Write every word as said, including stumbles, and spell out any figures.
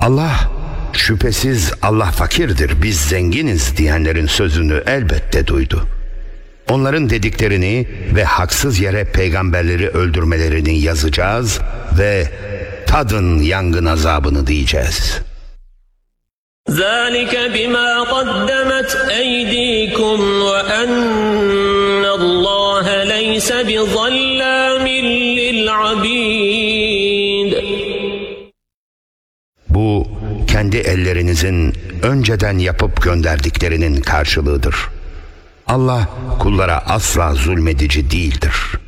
Allah, şüphesiz Allah fakirdir, biz zenginiz diyenlerin sözünü elbette duydu. Onların dediklerini ve haksız yere peygamberleri öldürmelerini yazacağız ve tadın yangın azabını diyeceğiz. ذَٰلِكَ بِمَا قَدَّمَتْ أَيْدِيكُمْ وَأَنَّ اللّٰهَ لَيْسَ بِظَلَّامٍ لِلْعَبِيدِ. Bu kendi ellerinizin önceden yapıp gönderdiklerinin karşılığıdır. Allah kullara asla zulmedici değildir.